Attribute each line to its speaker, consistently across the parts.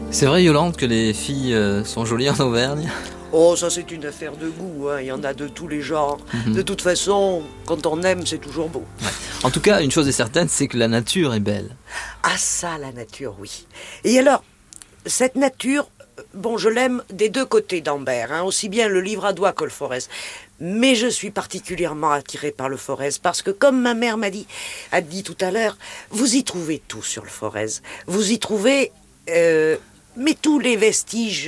Speaker 1: C'est vrai, Yolande, que les filles sont jolies en Auvergne?
Speaker 2: Oh, ça c'est une affaire de goût, hein. Il y en a de tous les genres. De toute façon, quand on aime, c'est toujours beau.
Speaker 1: Ouais. En tout cas, une chose est certaine, c'est que la nature est belle.
Speaker 2: Ah ça, la nature, oui. Et alors, cette nature, bon, je l'aime des deux côtés d'Ambert, hein, aussi bien le Livradois que le Forez. Mais je suis particulièrement attirée par le Forez parce que, comme ma mère a dit tout à l'heure, vous y trouvez tout sur le Forez. Vous y trouvez... mais tous les vestiges,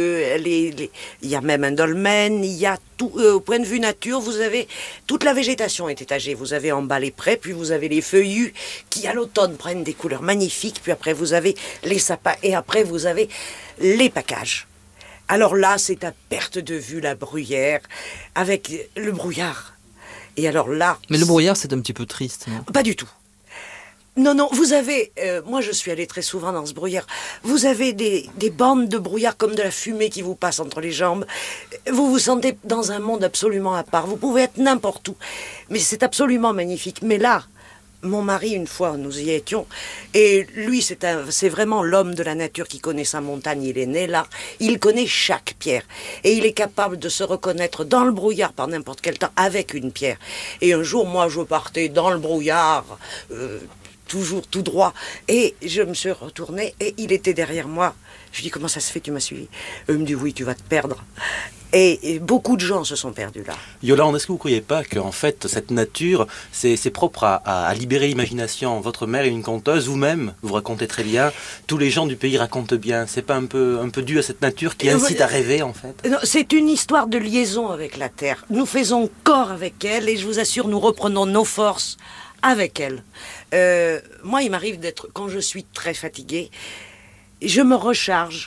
Speaker 2: il y a même un dolmen, il y a tout, au point de vue nature, vous avez, toute la végétation est étagée. Vous avez en bas les prés, puis vous avez les feuillus qui à l'automne prennent des couleurs magnifiques, puis après vous avez les sapins, et après vous avez les pacages. Alors là, c'est à perte de vue la bruyère, avec le brouillard. Et alors là...
Speaker 1: Mais le brouillard, c'est un petit peu triste, non?
Speaker 2: Pas du tout. Non, non, vous avez... moi, je suis allée très souvent dans ce brouillard. Vous avez des bandes de brouillard comme de la fumée qui vous passe entre les jambes. Vous vous sentez dans un monde absolument à part. Vous pouvez être n'importe où. Mais c'est absolument magnifique. Mais là, mon mari, une fois, nous y étions. Et lui, c'est vraiment l'homme de la nature qui connaît sa montagne. Il est né là. Il connaît chaque pierre. Et il est capable de se reconnaître dans le brouillard par n'importe quel temps avec une pierre. Et un jour, moi, je partais dans le brouillard... toujours tout droit. Et je me suis retournée et il était derrière moi. Je lui dis, comment ça se fait, tu m'as suivi? Il me dit, oui, tu vas te perdre. Et beaucoup de gens se sont perdus là.
Speaker 3: Yolande, est-ce que vous ne croyez pas qu'en fait, cette nature, c'est propre à libérer l'imagination? Votre mère est une conteuse, vous-même, vous racontez très bien. Tous les gens du pays racontent bien. C'est pas un peu dû à cette nature qui incite à rêver, en fait?
Speaker 2: Non, c'est une histoire de liaison avec la terre. Nous faisons corps avec elle et je vous assure, nous reprenons nos forces avec elle. Moi, il m'arrive d'être, quand je suis très fatiguée, je me recharge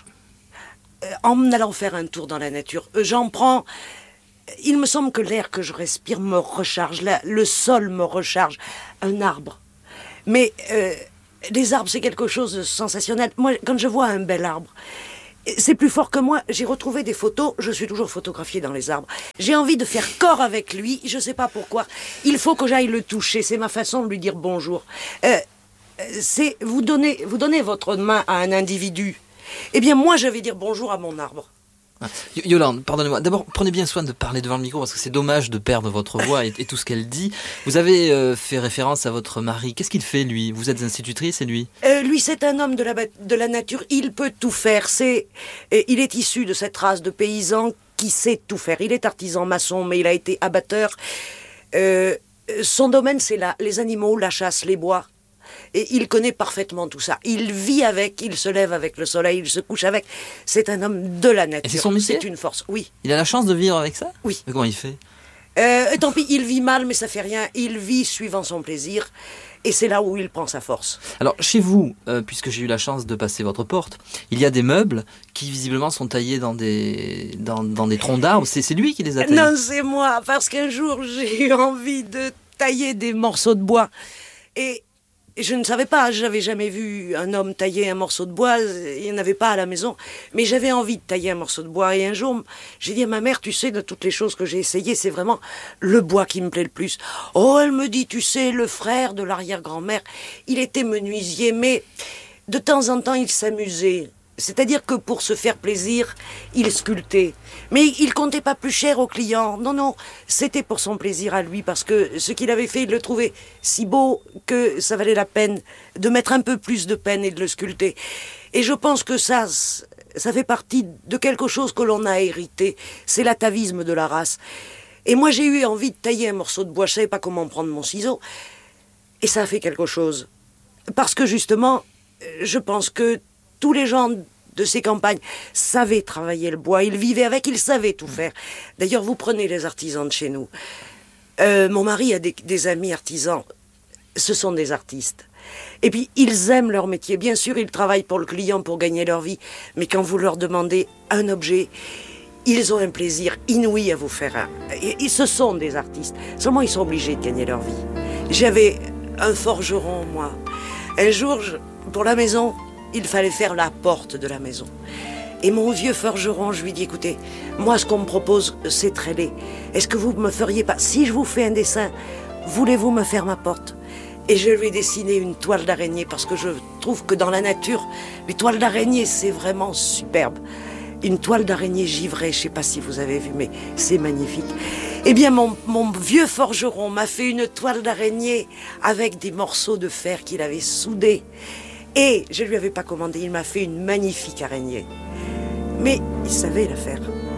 Speaker 2: en allant faire un tour dans la nature. J'en prends... Il me semble que l'air que je respire me recharge, le sol me recharge, un arbre. Mais les arbres, c'est quelque chose de sensationnel. Moi, quand je vois un bel arbre, c'est plus fort que moi. J'ai retrouvé des photos. Je suis toujours photographiée dans les arbres. J'ai envie de faire corps avec lui. Je ne sais pas pourquoi. Il faut que j'aille le toucher. C'est ma façon de lui dire bonjour. Vous donnez votre main à un individu. Eh bien, moi, je vais dire bonjour à mon arbre.
Speaker 1: Ah. Yolande, pardonnez-moi. D'abord, prenez bien soin de parler devant le micro parce que c'est dommage de perdre votre voix et tout ce qu'elle dit. Vous avez fait référence à votre mari. Qu'est-ce qu'il fait, lui? Vous êtes institutrice et lui?
Speaker 2: Lui, c'est un homme de la nature. Il peut tout faire. Il est issu de cette race de paysans qui sait tout faire. Il est artisan maçon, mais il a été abatteur. Son domaine, c'est les animaux, la chasse, les bois. Et il connaît parfaitement tout ça. Il vit avec, il se lève avec le soleil, il se couche avec. C'est un homme de la nature.
Speaker 1: Et c'est son métier?
Speaker 2: C'est une force, oui.
Speaker 1: Il a la chance de vivre avec ça?
Speaker 2: Oui.
Speaker 1: Mais comment il fait?
Speaker 2: Tant pis, il vit mal, mais ça fait rien. Il vit suivant son plaisir. Et c'est là où il prend sa force.
Speaker 1: Alors, chez vous, puisque j'ai eu la chance de passer votre porte, il y a des meubles qui visiblement sont taillés dans des troncs d'arbres. C'est lui qui les a taillés?
Speaker 2: Non, c'est moi. Parce qu'un jour, j'ai eu envie de tailler des morceaux de bois. Et je ne savais pas, j'avais jamais vu un homme tailler un morceau de bois, il n'y en avait pas à la maison, mais j'avais envie de tailler un morceau de bois, et un jour, j'ai dit à ma mère, tu sais, de toutes les choses que j'ai essayées, c'est vraiment le bois qui me plaît le plus. Oh, elle me dit, tu sais, le frère de l'arrière-grand-mère, il était menuisier, mais de temps en temps, il s'amusait. C'est-à-dire que pour se faire plaisir, il sculptait. Mais il comptait pas plus cher aux clients. Non, non, c'était pour son plaisir à lui, parce que ce qu'il avait fait, il le trouvait si beau que ça valait la peine de mettre un peu plus de peine et de le sculpter. Et je pense que ça fait partie de quelque chose que l'on a hérité. C'est l'atavisme de la race. Et moi, j'ai eu envie de tailler un morceau de bois. Je savais pas comment prendre mon ciseau. Et ça a fait quelque chose. Parce que justement, je pense que tous les gens de ces campagnes savaient travailler le bois, ils vivaient avec, ils savaient tout faire. D'ailleurs, vous prenez les artisans de chez nous. Mon mari a des amis artisans, ce sont des artistes. Et puis, ils aiment leur métier. Bien sûr, ils travaillent pour le client, pour gagner leur vie. Mais quand vous leur demandez un objet, ils ont un plaisir inouï à vous faire un. Et ce sont des artistes. Seulement, ils sont obligés de gagner leur vie. J'avais un forgeron, moi. Un jour, pour la maison, il fallait faire la porte de la maison. Et mon vieux forgeron, je lui dis, écoutez, moi, ce qu'on me propose, c'est très laid. Est-ce que vous me feriez pas... Si je vous fais un dessin, voulez-vous me faire ma porte? Et je lui ai dessiné une toile d'araignée parce que je trouve que dans la nature, les toiles d'araignée, c'est vraiment superbe. Une toile d'araignée givrée, je ne sais pas si vous avez vu, mais c'est magnifique. Eh bien, mon vieux forgeron m'a fait une toile d'araignée avec des morceaux de fer qu'il avait soudés. Et je ne lui avais pas commandé, il m'a fait une magnifique araignée. Mais il savait la faire.